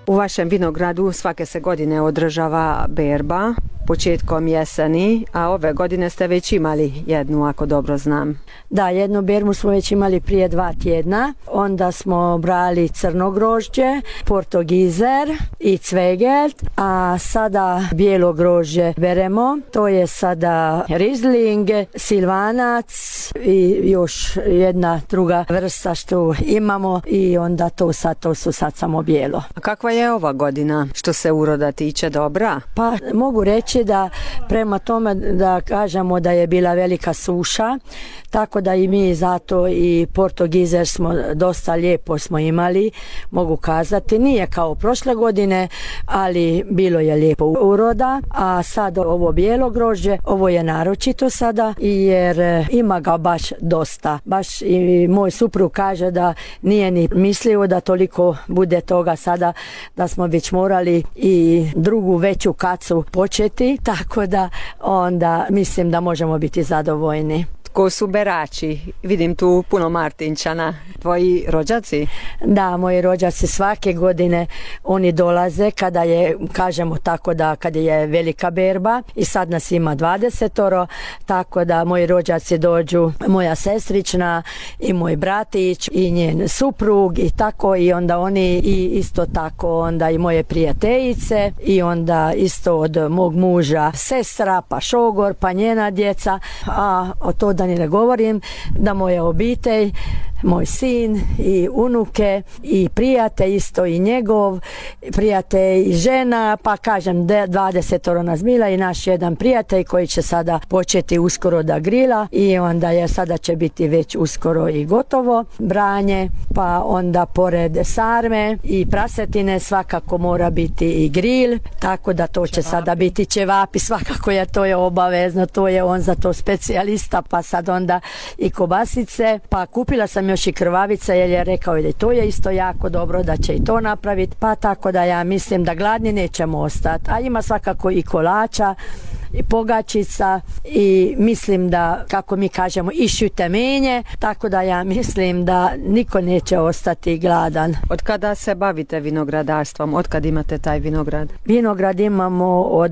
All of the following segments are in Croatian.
U vašem vinogradu svake se godine održava berba početkom jeseni, a ove godine ste već imali jednu, ako dobro znam. Da, jednu berbu smo već imali prije 2 tjedna. Onda smo brali crno grožđe, portogizer i cvegelt, a sada bijelo grožđe beremo. To je sada Riesling, silvanac i još jedna druga vrsta što imamo i onda to su sad samo bijelo. A kakva je ova godina što se uroda tiče, dobra? Pa mogu reći da prema tome da kažemo da je bila velika suša, tako da i mi zato i portogizer smo dosta lijepo smo imali, mogu kazati. Nije kao prošle godine, ali bilo je lijepo uroda, a sad ovo bijelo grožđe, ovo je naročito sada jer ima ga baš dosta. Baš i moj suprug kaže da nije ni mislio da toliko bude toga sada, da smo već morali i drugu veću kacu početi, tako da onda mislim da možemo biti zadovoljni. Ko su berači? Vidim tu puno Martinčana. Tvoji rođaci? Da, moji rođaci svake godine oni dolaze kada je, kažemo tako da kada je velika berba i sad nas ima 20, tako da moji rođaci dođu, moja sestrična i moj bratić i njen suprug i tako i onda oni i isto tako onda i moje prijateljice i onda isto od mog muža sestra pa šogor pa njena djeca, a o to da ni ne govorim da moja obitelj, moj sin i unuke i prijatelj isto i njegov prijatelj i žena, pa kažem 20 nas bila i naš jedan prijatelj koji će sada početi uskoro da grila i onda je sada će biti već uskoro i gotovo branje, pa onda pored sarme i prasetine svakako mora biti i gril, tako da to će sada biti ćevapi, svakako je to je obavezno, to je on za to specijalista, pa sad onda i kobasice, pa kupila sam još i krvavice jer je rekao da to je isto jako dobro da će i to napraviti, pa tako da ja mislim da gladni nećemo ostati, a ima svakako i kolača i pogačica i mislim da, kako mi kažemo, i šutemenje, tako da ja mislim da niko neće ostati gladan. Od kada se bavite vinogradarstvom? Od kad imate taj vinograd? Vinograd imamo od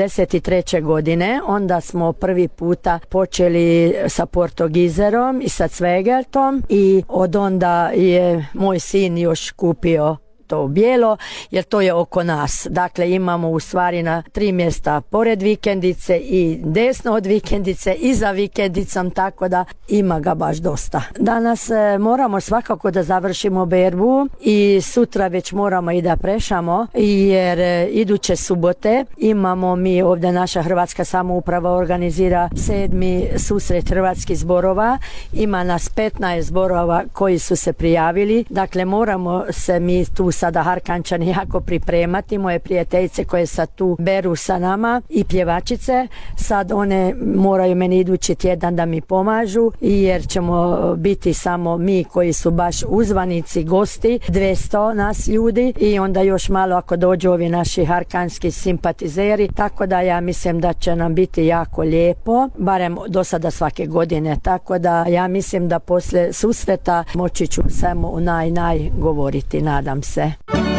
83. godine, onda smo prvi puta počeli sa portogizerom i sa cvegeltom i od onda je moj sin još kupio to bijelo, jer to je oko nas. Dakle, imamo u stvari na 3 mjesta pored vikendice i desno od vikendice i za vikendicom, tako da ima ga baš dosta. Danas moramo svakako da završimo berbu i sutra već moramo i da prešamo, jer iduće subote imamo mi ovdje, naša Hrvatska samouprava organizira 7. susret hrvatskih zborova. Ima nas 15 zborova koji su se prijavili. Dakle, moramo se mi tu sada Harkančani jako pripremati, moje prijateljice koje sad tu beru sa nama i pjevačice, sad one moraju meni idući tjedan da mi pomažu jer ćemo biti samo mi koji su baš uzvanici, gosti, 200 nas ljudi i onda još malo ako dođu ovi naši harkanski simpatizeri, tako da ja mislim da će nam biti jako lijepo, barem do sada svake godine, tako da ja mislim da poslije susreta moći ću samo naj govoriti, nadam se.